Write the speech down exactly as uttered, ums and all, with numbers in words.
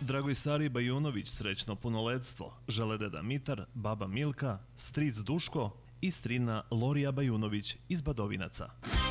Dragoj Bajunović srećno punoletstvo žele deda Mitar, baba Milka, stric Duško i strina Lorija Bajunović iz Badovinaca.